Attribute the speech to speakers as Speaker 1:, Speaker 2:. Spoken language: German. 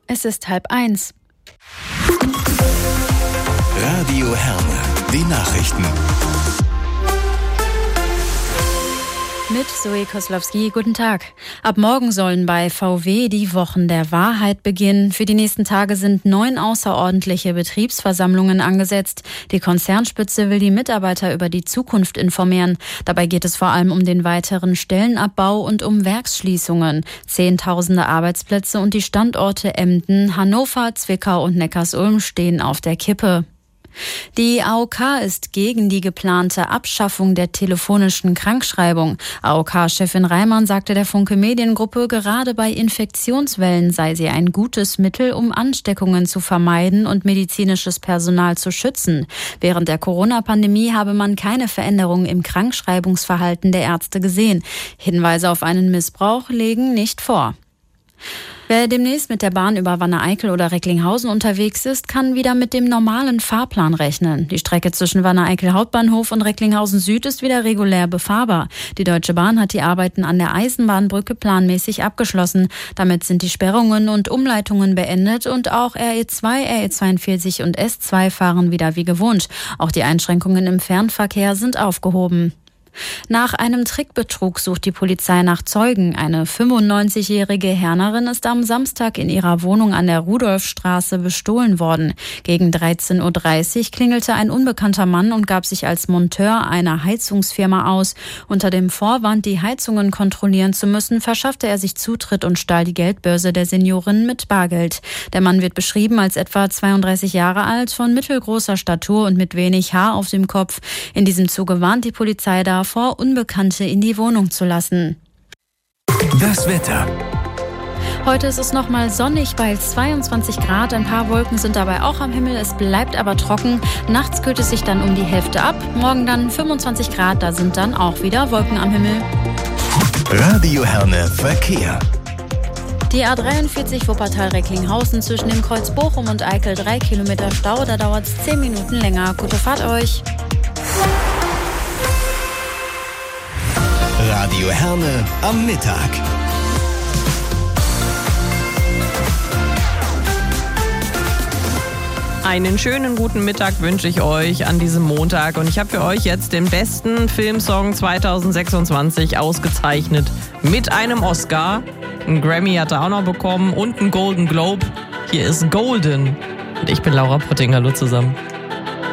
Speaker 1: Es ist 12:30.
Speaker 2: Radio Herne, die Nachrichten.
Speaker 1: Mit Zoe Koslowski, guten Tag. Ab morgen sollen bei VW die Wochen der Wahrheit beginnen. Für die nächsten Tage sind 9 außerordentliche Betriebsversammlungen angesetzt. Die Konzernspitze will die Mitarbeiter über die Zukunft informieren. Dabei geht es vor allem um den weiteren Stellenabbau und um Werksschließungen. Zehntausende Arbeitsplätze und die Standorte Emden, Hannover, Zwickau und Neckarsulm stehen auf der Kippe. Die AOK ist gegen die geplante Abschaffung der telefonischen Krankschreibung. AOK-Chefin Reimann sagte der Funke Mediengruppe, gerade bei Infektionswellen sei sie ein gutes Mittel, um Ansteckungen zu vermeiden und medizinisches Personal zu schützen. Während der Corona-Pandemie habe man keine Veränderung im Krankschreibungsverhalten der Ärzte gesehen. Hinweise auf einen Missbrauch liegen nicht vor. Wer demnächst mit der Bahn über Wanne-Eickel oder Recklinghausen unterwegs ist, kann wieder mit dem normalen Fahrplan rechnen. Die Strecke zwischen Wanne-Eickel Hauptbahnhof und Recklinghausen Süd ist wieder regulär befahrbar. Die Deutsche Bahn hat die Arbeiten an der Eisenbahnbrücke planmäßig abgeschlossen. Damit sind die Sperrungen und Umleitungen beendet und auch RE2, RE42 und S2 fahren wieder wie gewohnt. Auch die Einschränkungen im Fernverkehr sind aufgehoben. Nach einem Trickbetrug sucht die Polizei nach Zeugen. Eine 95-jährige Hernerin ist am Samstag in ihrer Wohnung an der Rudolfstraße bestohlen worden. Gegen 13:30 Uhr klingelte ein unbekannter Mann und gab sich als Monteur einer Heizungsfirma aus. Unter dem Vorwand, die Heizungen kontrollieren zu müssen, verschaffte er sich Zutritt und stahl die Geldbörse der Seniorin mit Bargeld. Der Mann wird beschrieben als etwa 32 Jahre alt, von mittelgroßer Statur und mit wenig Haar auf dem Kopf. In diesem Zuge warnt die Polizei davor, Unbekannte in die Wohnung zu lassen.
Speaker 2: Das Wetter.
Speaker 1: Heute ist es nochmal sonnig bei 22 Grad. Ein paar Wolken sind dabei auch am Himmel. Es bleibt aber trocken. Nachts kühlt es sich dann um die Hälfte ab. Morgen dann 25 Grad. Da sind dann auch wieder Wolken am Himmel.
Speaker 2: Radio Herne Verkehr.
Speaker 1: Die A43 Wuppertal-Recklinghausen zwischen dem Kreuz Bochum und Eickel 3 Kilometer Stau. Da dauert es 10 Minuten länger. Gute Fahrt euch.
Speaker 2: Radio Herne am Mittag.
Speaker 3: Einen schönen guten Mittag wünsche ich euch an diesem Montag. Und ich habe für euch jetzt den besten Filmsong 2026 ausgezeichnet. Mit einem Oscar. Einen Grammy hat er auch noch bekommen und einen Golden Globe. Hier ist Golden. Und ich bin Laura Potting. Hallo zusammen.